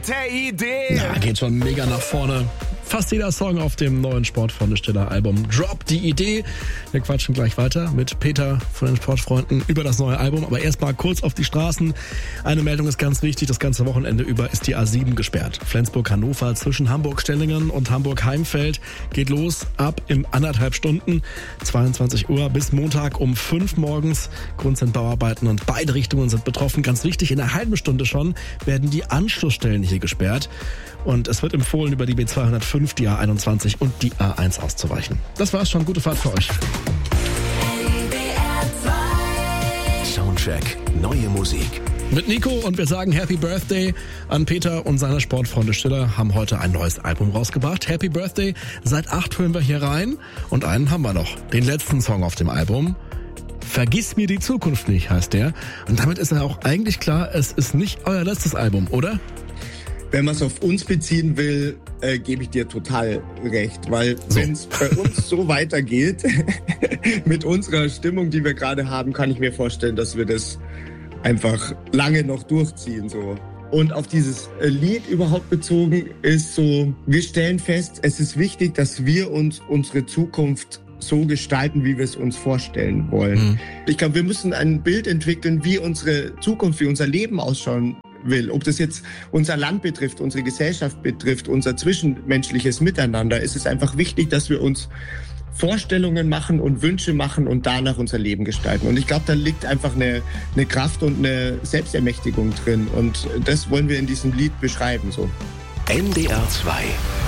gute Idee. Ja, geht schon mega nach vorne. Fast jeder Song auf dem neuen Sportfreunde Stiller Album Drop die Idee. Wir quatschen gleich weiter mit Peter von den Sportfreunden über das neue Album. Aber erstmal kurz auf die Straßen. Eine Meldung ist ganz wichtig. Das ganze Wochenende über ist die A7 gesperrt. Flensburg-Hannover zwischen Hamburg-Stellingen und Hamburg-Heimfeld geht los ab in 1,5 Stunden. 22 Uhr bis Montag um 5 morgens. Grund sind Bauarbeiten und beide Richtungen sind betroffen. Ganz wichtig, in einer halben Stunde schon werden die Anschlussstellen hier gesperrt. Und es wird empfohlen, über die B205, die A21 und die A1 auszuweichen. Das war's schon. Gute Fahrt für euch. Soundcheck. Neue Musik. Mit Nico und wir sagen Happy Birthday an Peter und seine Sportfreunde Stiller haben heute ein neues Album rausgebracht. Happy Birthday. Seit 8 hören wir hier rein und einen haben wir noch. Den letzten Song auf dem Album. Vergiss mir die Zukunft nicht, heißt der. Und damit ist ja auch eigentlich klar, es ist nicht euer letztes Album, oder? Wenn man es auf uns beziehen will, gebe ich dir total recht, weil wenn es bei uns so weitergeht, mit unserer Stimmung, die wir gerade haben, kann ich mir vorstellen, dass wir das einfach lange noch durchziehen. So. Und auf dieses Lied überhaupt bezogen ist so, wir stellen fest, es ist wichtig, dass wir uns unsere Zukunft so gestalten, wie wir es uns vorstellen wollen. Ich glaube, wir müssen ein Bild entwickeln, wie unsere Zukunft, wie unser Leben ausschauen will. Ob das jetzt unser Land betrifft, unsere Gesellschaft betrifft, unser zwischenmenschliches Miteinander, ist es einfach wichtig, dass wir uns Vorstellungen machen und Wünsche machen und danach unser Leben gestalten. Und ich glaube, da liegt einfach eine Kraft und eine Selbstermächtigung drin. Und das wollen wir in diesem Lied beschreiben. So. NDR 2